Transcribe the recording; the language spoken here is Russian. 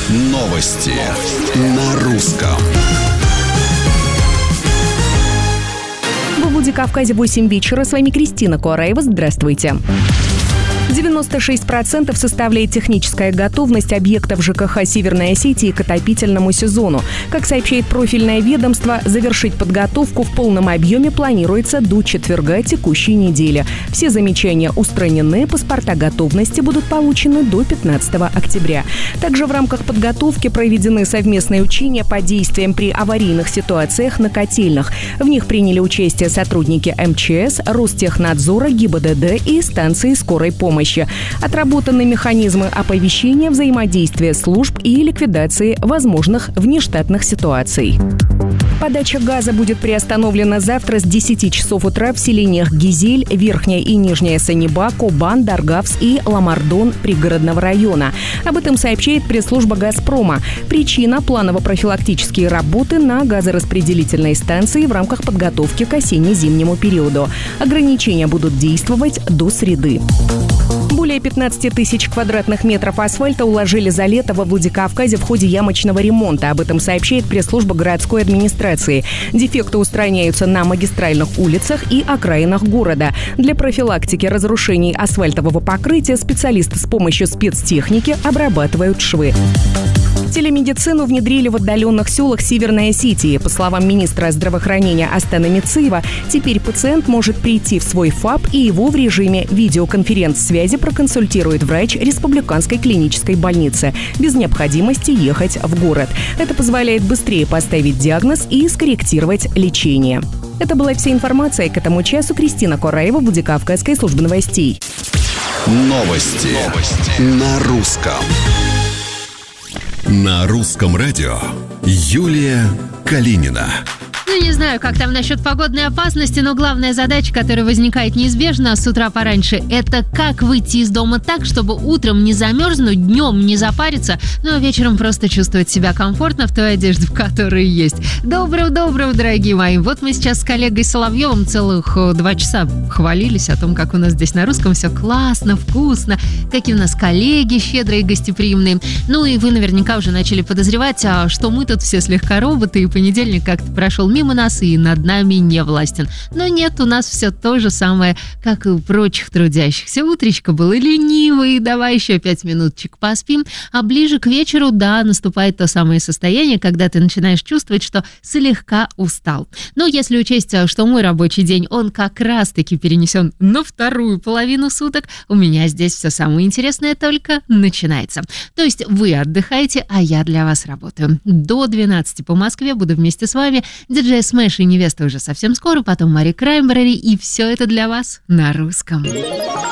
Новости на русском. В Владикавказе 8 вечера. С вами Кристина Куараева. Здравствуйте. 96% составляет техническая готовность объектов ЖКХ Северной Осетии к отопительному сезону. Как сообщает профильное ведомство, завершить подготовку в полном объеме планируется до четверга текущей недели. Все замечания устранены, паспорта готовности будут получены до 15 октября. Также в рамках подготовки проведены совместные учения по действиям при аварийных ситуациях на котельных. В них приняли участие сотрудники МЧС, Ростехнадзора, ГИБДД и станции скорой помощи. Отработаны механизмы оповещения, взаимодействия служб и ликвидации возможных внештатных ситуаций. Подача газа будет приостановлена завтра с 10 часов утра в селениях Гизель, Верхняя и Нижняя Саниба, Кубан, Даргавс и Ламардон пригородного района. Об этом сообщает пресс-служба «Газпрома». Причина – планово-профилактические работы на газораспределительной станции в рамках подготовки к осенне-зимнему периоду. Ограничения будут действовать до среды. Более 15 тысяч квадратных метров асфальта уложили за лето во Владикавказе в ходе ямочного ремонта. Об этом сообщает пресс-служба городской администрации. Дефекты устраняются на магистральных улицах и окраинах города. Для профилактики разрушений асфальтового покрытия специалисты с помощью спецтехники обрабатывают швы. Телемедицину внедрили в отдаленных селах Северной Осетии. По словам министра здравоохранения Астана Мицеева, теперь пациент может прийти в свой ФАП, и его в режиме видеоконференц-связи проконсультирует врач Республиканской клинической больницы, без необходимости ехать в город. Это позволяет быстрее поставить диагноз и скорректировать лечение. Это была вся информация к этому часу. Кристина Куараева, Владикавказская служба новостей. Новости на русском. На русском радио Юлия Калинина. Не знаю, как там насчет погодной опасности, но главная задача, которая возникает неизбежно с утра пораньше, это как выйти из дома так, чтобы утром не замерзнуть, днем не запариться, ну а вечером просто чувствовать себя комфортно в той одежде, в которой есть. Доброго, дорогие мои. Вот мы сейчас с коллегой Соловьевым целых 2 часа хвалились о том, как у нас здесь на русском все классно, вкусно, какие у нас коллеги щедрые и гостеприимные. Ну и вы наверняка уже начали подозревать, что мы тут все слегка роботы, и понедельник как-то прошел мимо нас и над нами не властен. Но нет, у нас все то же самое, как и у прочих трудящихся. Утречко было ленивое, давай еще 5 минуточек поспим, а ближе к вечеру, да, наступает то самое состояние, когда ты начинаешь чувствовать, что слегка устал. Но если учесть, что мой рабочий день, он как раз-таки перенесен на вторую половину суток, у меня здесь все самое интересное только начинается. То есть вы отдыхаете, а я для вас работаю. До 12 по Москве буду вместе с вами. Диджей Смэш и невеста уже совсем скоро, потом Мари Краймбрери, и все это для вас на русском.